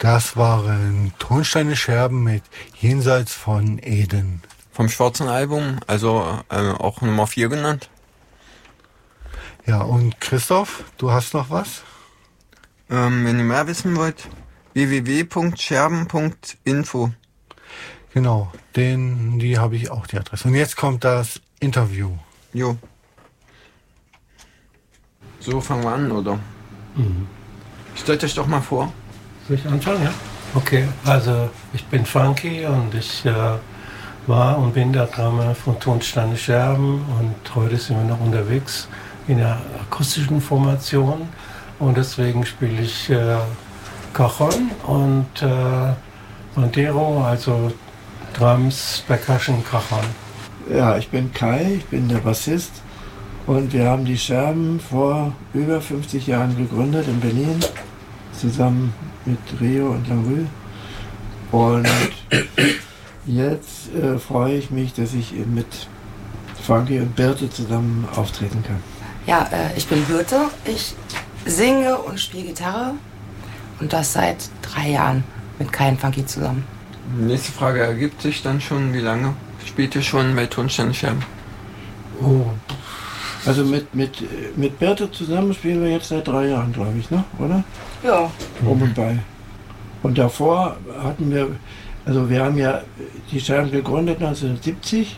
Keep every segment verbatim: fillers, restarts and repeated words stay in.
Das waren Tonsteine Scherben mit Jenseits von Eden. Vom schwarzen Album, also äh, auch Nummer vier genannt. Ja, und Christoph, du hast noch was? Ähm, wenn ihr mehr wissen wollt, w w w punkt scherben punkt info. Genau, den, die habe ich auch, die Adresse. Und jetzt kommt das Interview. Jo. So, fangen wir an, oder? Mhm. Stellt euch doch mal vor. Soll ich anfangen, ja? Okay, also ich bin Funky und ich äh, war und bin der Drummer von Tonsteine Scherben und heute sind wir noch unterwegs in der akustischen Formation und deswegen spiele ich äh, Cajon und äh, Bandero, also Drums, Percussion, Cajon. Ja, ich bin Kai, ich bin der Bassist und wir haben die Scherben vor über fünfzig Jahren gegründet in Berlin, zusammen mit Rio und Larue. Und jetzt äh, freue ich mich, dass ich mit Funky und Birte zusammen auftreten kann. Ja, äh, ich bin Birte, ich singe und spiele Gitarre und das seit drei Jahren mit Kai und Funky zusammen. Nächste Frage ergibt sich dann schon, wie lange spielt ihr schon bei Tonsteine Scherben? Oh. Also mit, mit, mit Birte zusammen spielen wir jetzt seit drei Jahren, glaube ich, ne? Oder? Ja. Um und bei. Und davor hatten wir, also wir haben ja die Scherben gegründet neunzehnhundertsiebzig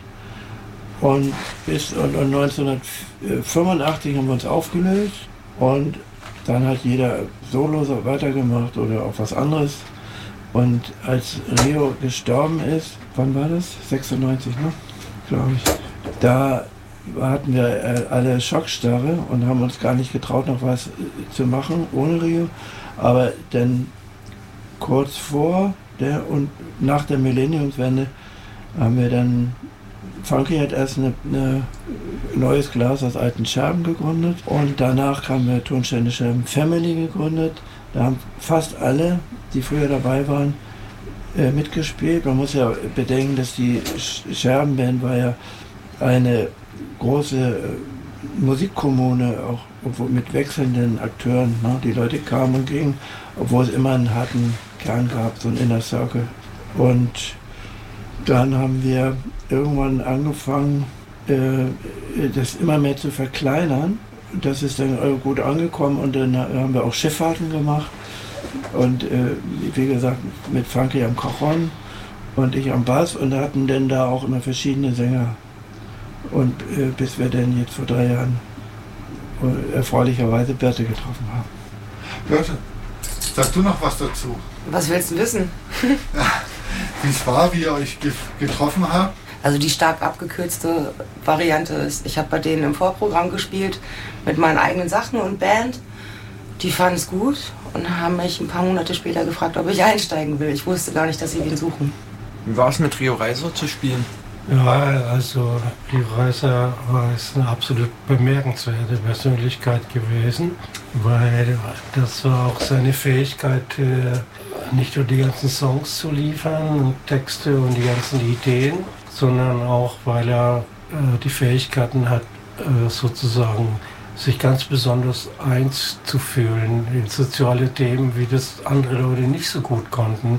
und bis und, und neunzehnhundertfünfundachtzig haben wir uns aufgelöst und dann hat jeder solo so weitergemacht oder auch was anderes. Und als Rio gestorben ist, wann war das? sechsundneunzig, ne? Glaube ich. Da hatten wir alle Schockstarre und haben uns gar nicht getraut, noch was zu machen ohne Rio. Aber dann kurz vor der und nach der Millenniumswende haben wir dann, Funky hat erst ein eine neues Glas aus alten Scherben gegründet und danach haben wir Tonsteine Scherben Family gegründet. Da haben fast alle, die früher dabei waren, äh, mitgespielt. Man muss ja bedenken, dass die Scherbenband war ja eine große äh, Musikkommune, auch mit wechselnden Akteuren. Ne? Die Leute kamen und gingen, obwohl es immer einen harten Kern gab, so ein Inner Circle. Und dann haben wir irgendwann angefangen, äh, das immer mehr zu verkleinern. Das ist dann gut angekommen und dann haben wir auch Schifffahrten gemacht. Und äh, wie gesagt, mit Funky am Cajon und ich am Bass und hatten dann da auch immer verschiedene Sänger. Und äh, bis wir dann jetzt vor drei Jahren äh, erfreulicherweise Birte getroffen haben. Birte, sag du noch was dazu? Was willst du wissen? Ja, wie es war, wie ihr euch ge- getroffen habt? Also die stark abgekürzte Variante ist, ich habe bei denen im Vorprogramm gespielt mit meinen eigenen Sachen und Band. Die fanden es gut und haben mich ein paar Monate später gefragt, ob ich einsteigen will. Ich wusste gar nicht, dass sie ihn suchen. Wie war es mit Rio Reiser zu spielen? Ja, also Rio Reiser war ist eine absolut bemerkenswerte Persönlichkeit gewesen, weil das war auch seine Fähigkeit, nicht nur die ganzen Songs zu liefern und Texte und die ganzen Ideen, sondern auch, weil er äh, die Fähigkeiten hat, äh, sozusagen sich ganz besonders eins zu fühlen in soziale Themen, wie das andere Leute nicht so gut konnten.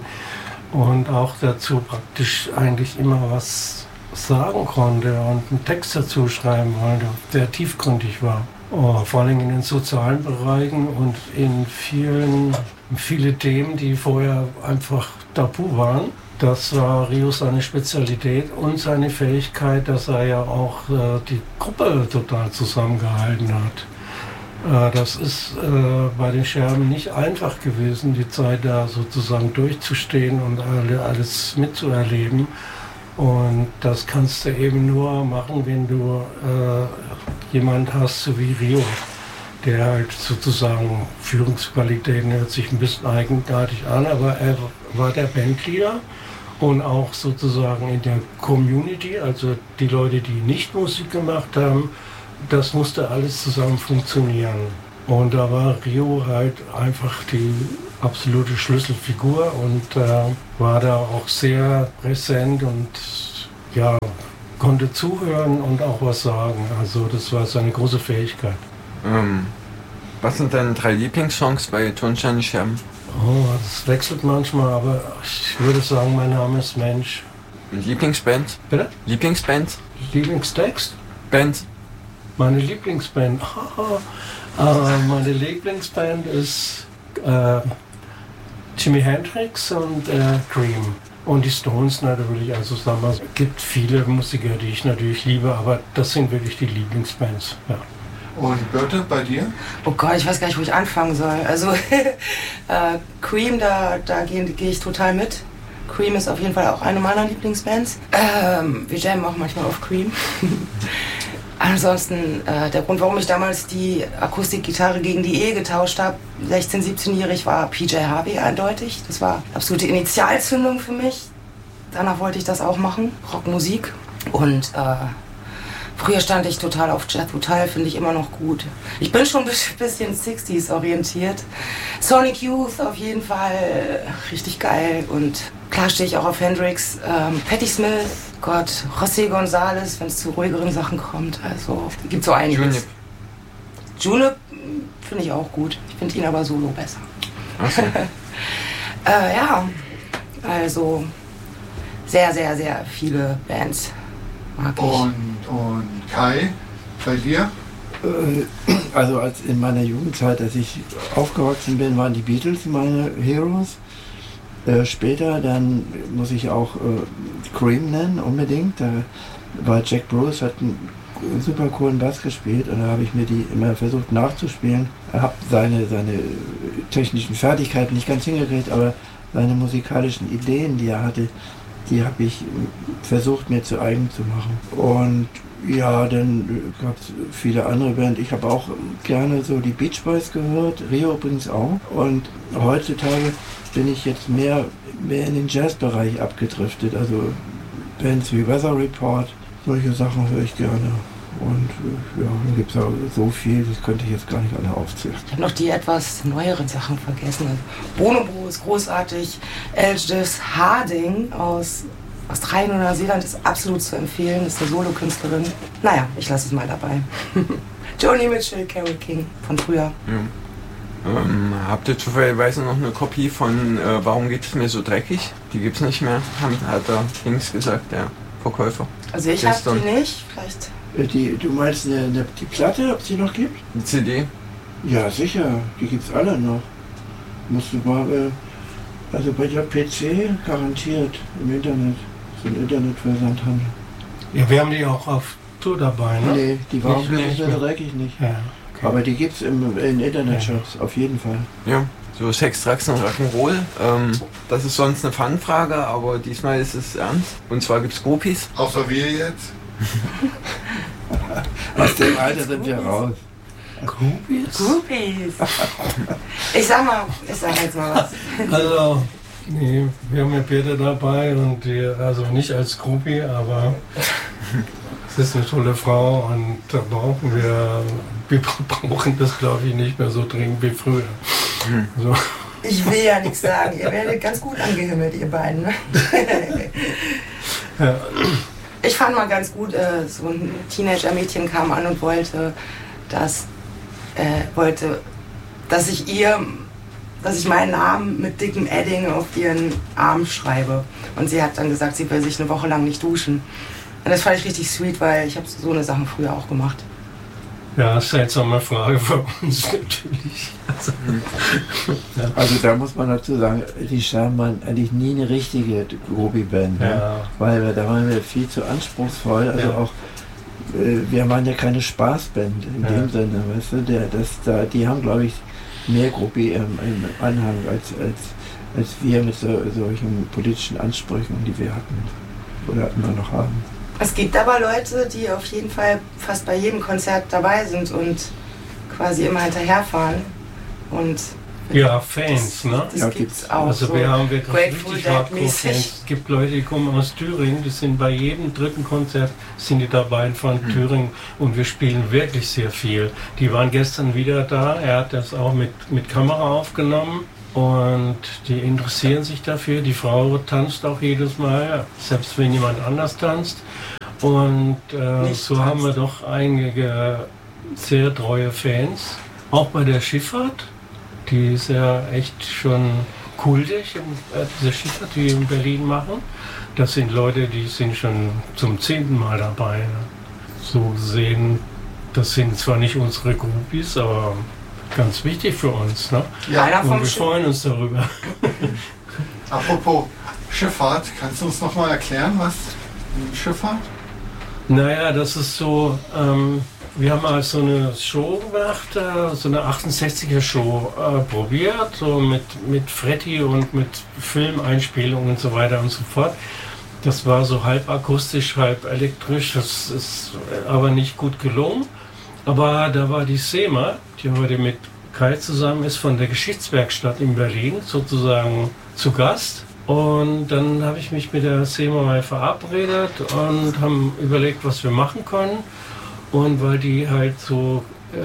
Und auch dazu praktisch eigentlich immer was sagen konnte und einen Text dazu schreiben wollte, der tiefgründig war. Oh, vor allem in den sozialen Bereichen und in vielen, viele Themen, die vorher einfach tabu waren. Das war Rio seine Spezialität und seine Fähigkeit, dass er ja auch äh, die Gruppe total zusammengehalten hat. Äh, das ist äh, bei den Scherben nicht einfach gewesen, die Zeit da sozusagen durchzustehen und alle, alles mitzuerleben. Und das kannst du eben nur machen, wenn du äh, jemand hast, so wie Rio, der halt sozusagen Führungsqualitäten, hört sich ein bisschen eigenartig an, aber er war der Bandleader und auch sozusagen in der Community, also die Leute, die nicht Musik gemacht haben, das musste alles zusammen funktionieren. Und da war Rio halt einfach die absolute Schlüsselfigur und äh, war da auch sehr präsent und ja, konnte zuhören und auch was sagen. Also das war seine große Fähigkeit. Ähm, was sind deine drei Lieblingssongs bei Tonsteine Scherben? Oh, das wechselt manchmal, aber ich würde sagen, mein Name ist Mensch. Lieblingsband? Bitte? Lieblingsband? Lieblingstext? Band? Meine Lieblingsband. äh, meine Lieblingsband ist äh, Jimi Hendrix und äh, Cream. Und die Stones natürlich. Also sagen wir, es gibt viele Musiker, die ich natürlich liebe, aber das sind wirklich die Lieblingsbands. Ja. Und Birte, bei dir? Oh Gott, ich weiß gar nicht, wo ich anfangen soll. Also äh, Cream, da, da gehe geh ich total mit. Cream ist auf jeden Fall auch eine meiner Lieblingsbands. Ähm, wir jammen auch manchmal auf Cream. Ansonsten, äh, der Grund, warum ich damals die Akustikgitarre gegen die E getauscht habe, sechzehn-, siebzehnjährig, war P J Harvey eindeutig. Das war absolute Initialzündung für mich. Danach wollte ich das auch machen, Rockmusik. Und äh, früher stand ich total auf Jethro Tull, finde ich immer noch gut. Ich bin schon ein bisschen sechziger orientiert. Sonic Youth auf jeden Fall richtig geil. Und klar stehe ich auch auf Hendrix, ähm, Patti Smith, Gott, José González, wenn es zu ruhigeren Sachen kommt. Also es gibt so einiges. Junip. Junip finde ich auch gut. Ich finde ihn aber solo besser. Ach so. äh, ja, also sehr, sehr, sehr viele Bands mag ich. Und, und Kai, bei dir? Also als in meiner Jugendzeit, als ich aufgewachsen bin, waren die Beatles meine Heroes. Äh, später dann muss ich auch äh, Cream nennen, unbedingt. Da war Jack Bruce, hat einen super coolen Bass gespielt und da habe ich mir die immer versucht nachzuspielen. Er hat seine, seine technischen Fertigkeiten nicht ganz hingekriegt, aber seine musikalischen Ideen, die er hatte, die habe ich versucht mir zu eigen zu machen. Und ja, dann gab es viele andere Bands. Ich habe auch gerne so die Beach Boys gehört, Rio übrigens auch. Und heutzutage bin ich jetzt mehr, mehr in den Jazzbereich abgedriftet. Also Bands wie Weather Report, solche Sachen höre ich gerne. Und ja, dann gibt es auch so viel, das könnte ich jetzt gar nicht alle aufzählen. Ich habe noch die etwas neueren Sachen vergessen. Bonobo ist großartig. Elvis Harding aus Australien und Neuseeland ist absolut zu empfehlen. Ist eine Solokünstlerin. Naja, ich lasse es mal dabei. Joni Mitchell, Carole King von früher. Ja. Ähm, habt ihr zufälligerweise noch eine Kopie von äh, Warum geht es mir so dreckig? Die gibt's nicht mehr, hat der Dings gesagt, der Verkäufer. Also ich habe die nicht. Vielleicht. Die, du meinst eine, eine, die Platte, ob es die noch gibt? Eine C D? Ja, sicher. Die gibt's alle noch. Musst du mal, äh, also bei der P C garantiert im Internet. So ein Internetversandhandel. Ja, wir haben die auch auf Tour dabei, ne? Nee, die waren Nicht, nicht nicht mehr mehr. dreckig nicht. Ja, okay. Aber die gibt's im, in Internetshops, ja. Auf jeden Fall. Ja. So Sex, Drugs und Rock'n'Roll. Ähm, das ist sonst eine Fun-Frage, aber diesmal ist es ernst. Und zwar gibt's Groupies. Außer wir jetzt. Aus dem Alter sind wir raus. Groupies? Groupies. Ich sag mal, ich sag jetzt mal was. Also, nee, wir haben ja Peter dabei und die, also nicht als Groupie, aber es ist eine tolle Frau und da brauchen wir, wir brauchen das glaube ich nicht mehr so dringend wie früher. Hm. So. Ich will ja nichts sagen. Ihr werdet ganz gut angehimmelt, ihr beiden. Ne? Ja. Ich fand mal ganz gut, äh, so ein Teenager-Mädchen kam an und wollte, dass, äh, wollte, dass ich ihr, dass ich meinen Namen mit dickem Edding auf ihren Arm schreibe. Und sie hat dann gesagt, sie will sich eine Woche lang nicht duschen. Und das fand ich richtig sweet, weil ich habe so eine Sachen früher auch gemacht. Ja, seltsame Frage für uns natürlich. Also, ja. Also da muss man dazu sagen, die Scherben waren eigentlich nie eine richtige Groupie-Band, ne? Ja. Weil da waren wir viel zu anspruchsvoll. Also Ja. auch, äh, wir waren ja keine Spaßband in Ja. dem Sinne, weißt du? Der, das, da, die haben, glaube ich, mehr Groupie im, im Anhang als, als, als wir mit so, solchen politischen Ansprüchen, die wir hatten oder immer noch haben. Es gibt aber Leute, die auf jeden Fall fast bei jedem Konzert dabei sind und quasi immer hinterherfahren. Und Ja, Fans, ne? das Ja, gibt's gibt's. auch. Also so wir haben wirklich Grateful richtig Dead Hardcore-Fans. mäßig. Es gibt Leute, die kommen aus Thüringen, die sind bei jedem dritten Konzert sind die dabei von Mhm. Thüringen und wir spielen wirklich sehr viel. Die waren gestern wieder da, er hat das auch mit, mit Kamera aufgenommen und die interessieren sich dafür. Die Frau tanzt auch jedes Mal, selbst wenn jemand anders tanzt. Und äh, Nicht so tanzt. haben wir doch einige sehr treue Fans, auch bei der Schifffahrt. Die ist ja echt schon kultig, äh, diese Schifffahrt, die wir in Berlin machen. Das sind Leute, die sind schon zum zehnten Mal dabei. Ne? So gesehen, das sind zwar nicht unsere Groupies, aber ganz wichtig für uns. Ne? Ja, und wir freuen uns darüber. Apropos Schifffahrt, kannst du uns noch mal erklären, was Schifffahrt? Naja, das ist so, ähm, wir haben mal so eine Show gemacht, äh, so eine achtundsechziger Show äh, probiert, so mit, mit Fretti und mit Filmeinspielungen und so weiter und so fort. Das war so halb akustisch, halb elektrisch, das ist aber nicht gut gelungen. Aber da war die SEMA, die heute mit Kai zusammen ist, von der Geschichtswerkstatt in Berlin sozusagen zu Gast. Und dann habe ich mich mit der SEMA mal verabredet und haben überlegt, was wir machen können. Und weil die halt so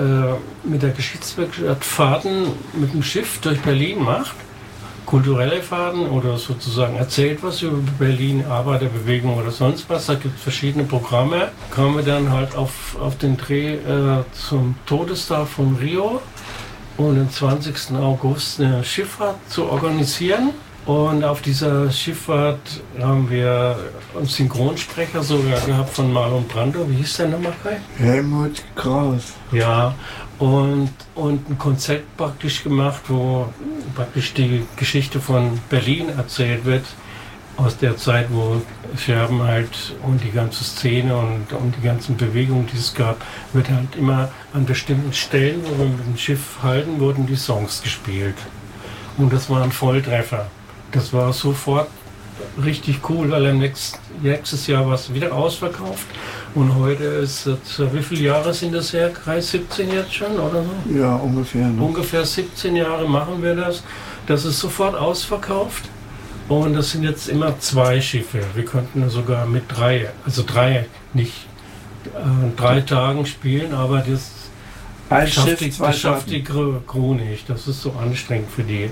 äh, mit der Geschichtswerkstatt Fahrten mit dem Schiff durch Berlin macht, kulturelle Fahrten oder sozusagen erzählt was über Berlin, Arbeiterbewegung oder sonst was, da gibt es verschiedene Programme, kamen wir dann halt auf, auf den Dreh äh, zum Todestag von Rio und am zwanzigsten August eine Schifffahrt zu organisieren. Und auf dieser Schifffahrt haben wir einen Synchronsprecher sogar gehabt von Marlon Brando. Wie hieß der nochmal, Kai? Helmut Kraus. Ja, und, und ein Konzert praktisch gemacht, wo praktisch die Geschichte von Berlin erzählt wird. Aus der Zeit, wo Scherben halt und die ganze Szene und, und die ganzen Bewegungen, die es gab, wird halt immer an bestimmten Stellen, wo wir mit dem Schiff halten, wurden die Songs gespielt. Und das war ein Volltreffer. Das war sofort richtig cool, weil im nächsten, nächstes Jahr war es wieder ausverkauft. Und heute ist es, wie viele Jahre sind das her? siebzehn jetzt schon, oder so? Ja, ungefähr. Ne? Ungefähr siebzehn Jahre machen wir das. Das ist sofort ausverkauft. Und das sind jetzt immer zwei Schiffe. Wir könnten sogar mit drei, also drei, nicht äh, drei Tagen spielen, aber das Ein schafft, Schiff, die, zwei das schafft die Crew nicht. Das ist so anstrengend für die.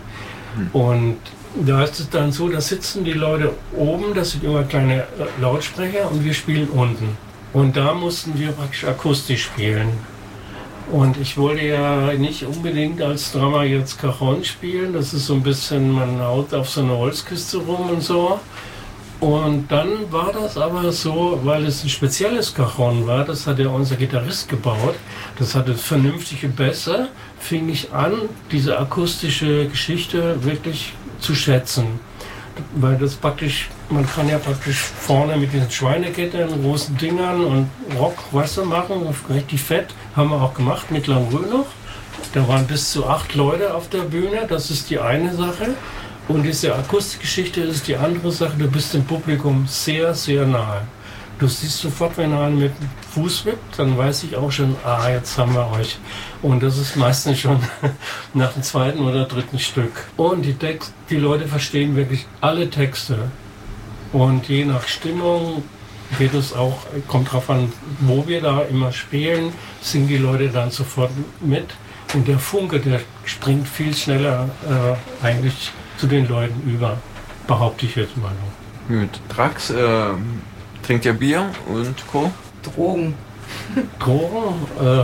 Und da ist es dann so, da sitzen die Leute oben, das sind immer kleine Lautsprecher und wir spielen unten. Und da mussten wir praktisch akustisch spielen. Und ich wollte ja nicht unbedingt als Drama jetzt Cajon spielen, das ist so ein bisschen, man haut auf so eine Holzkiste rum und so. Und dann war das aber so, weil es ein spezielles Cajon war, das hat ja unser Gitarrist gebaut, das hatte vernünftige Bässe, fing ich an, diese akustische Geschichte wirklich zu schätzen. Weil das praktisch, man kann ja praktisch vorne mit diesen Schweineketten, großen Dingern und Rock, Wasser machen, richtig fett, haben wir auch gemacht mit Langreux noch. Da waren bis zu acht Leute auf der Bühne, das ist die eine Sache. Und diese Akustikgeschichte ist die andere Sache, du bist dem Publikum sehr, sehr nahe. Du siehst sofort, wenn einer mit dem Fuß wippt, dann weiß ich auch schon, ah, jetzt haben wir euch. Und das ist meistens schon nach dem zweiten oder dritten Stück. Und die, Text, die Leute verstehen wirklich alle Texte. Und je nach Stimmung geht es auch, kommt drauf an, wo wir da immer spielen, singen die Leute dann sofort mit. Und der Funke, der springt viel schneller äh, eigentlich zu den Leuten über, behaupte ich jetzt mal noch. Gut, Drax, äh, trinkt ja Bier und Co. Drogen. Drogen? Äh,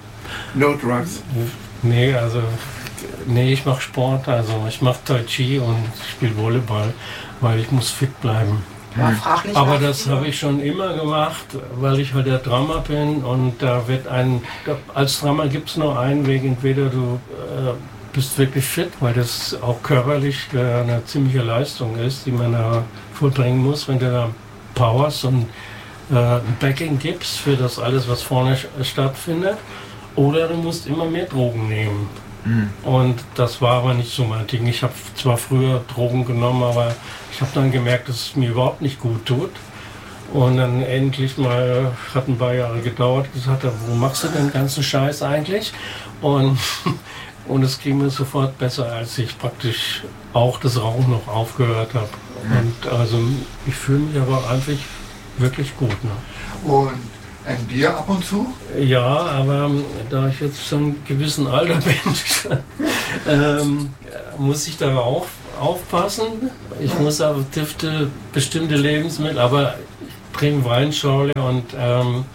No drugs. Nee, also, nee, ich mache Sport, also ich mache Tai Chi und spiele Volleyball, weil ich muss fit bleiben. Ja, frag nicht Aber nach. das habe ich schon immer gemacht, weil ich halt der Drummer bin und da wird ein, da, als Drummer gibt es nur einen Weg, entweder du äh, bist wirklich fit, weil das auch körperlich äh, eine ziemliche Leistung ist, die man da vollbringen muss, wenn du da powerst und äh, ein Backing gibst für das alles, was vorne stattfindet. Oder du musst immer mehr Drogen nehmen. Mhm. Und das war aber nicht so mein Ding. Ich habe zwar früher Drogen genommen, aber ich habe dann gemerkt, dass es mir überhaupt nicht gut tut. Und dann endlich mal, hat ein paar Jahre gedauert, gesagt, wo machst du den ganzen Scheiß eigentlich? Und, und es ging mir sofort besser, als ich praktisch auch das Rauchen noch aufgehört habe. Mhm. Und also ich fühle mich aber einfach wirklich gut. Ne? Und ein Bier ab und zu? Ja, aber da ich jetzt schon ein gewissen Alter bin, ähm, muss ich da auch aufpassen. Ich muss aber bestimmte Lebensmittel, aber ich trinke Weinschorle und ähm,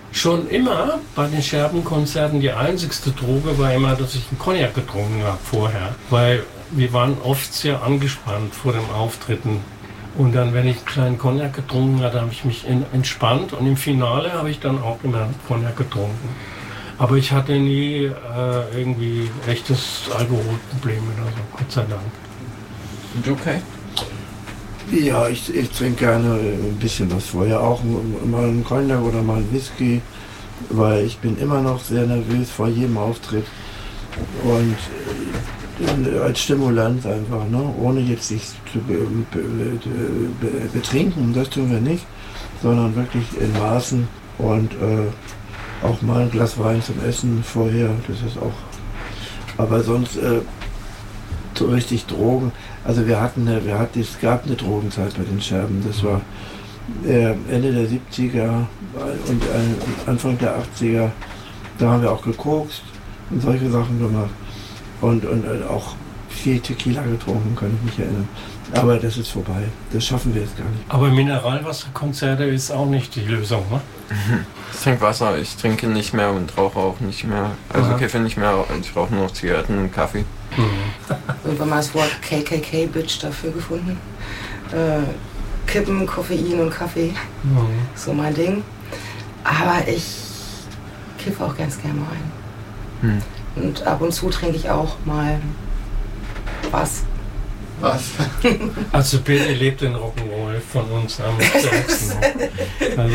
Schon immer bei den Scherbenkonzerten die einzigste Droge war immer, dass ich einen Cognac getrunken habe vorher. Weil wir waren oft sehr angespannt vor dem Auftritten. Und dann, wenn ich einen kleinen Cognac getrunken hatte, habe ich mich in, entspannt. Und im Finale habe ich dann auch immer Cognac getrunken. Aber ich hatte nie äh, irgendwie echtes Alkoholproblem oder so, Gott sei Dank. Und okay? Ja, ich, ich trinke gerne ein bisschen was vorher, auch mal einen Cognac oder mal einen Whisky, weil ich bin immer noch sehr nervös vor jedem Auftritt und äh, als Stimulant einfach, ne? Ohne jetzt sich zu be, be, be, betrinken, das tun wir nicht, sondern wirklich in Maßen und äh, auch mal ein Glas Wein zum Essen vorher, das ist auch, aber sonst äh, so richtig Drogen. Also wir hatten, eine, wir hatten, es gab eine Drogenzeit bei den Scherben. Das war äh, Ende der siebziger und äh, Anfang der achtziger. Da haben wir auch gekokst und solche Sachen gemacht. Und, und äh, auch viel Tequila getrunken, kann ich mich erinnern. Aber das ist vorbei. Das schaffen wir jetzt gar nicht. Aber Mineralwasserkonzerte ist auch nicht die Lösung, ne? Ich trinke Wasser, ich trinke nicht mehr und rauche auch nicht mehr. Also Aha. Kiffe nicht mehr, ich rauche nur noch Zigaretten und Kaffee. Mhm. Irgendwann mal das Wort K K K-Bitch dafür gefunden. Äh, Kippen, Koffein und Kaffee, Mhm. so mein Ding. Aber ich kiffe auch ganz gerne mal ein. Hm. Und ab und zu trinke ich auch mal was. Was? Also Billy lebt den Rock'n'Roll von uns am stärksten. Also,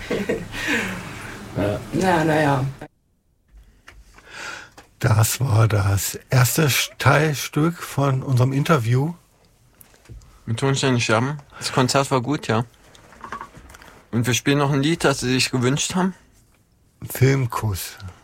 ja. Na, naja. Das war das erste Teilstück von unserem Interview. Mit Tonsteine Scherben. Das Konzert war gut, ja. Und wir spielen noch ein Lied, das sie sich gewünscht haben. Filmkuss.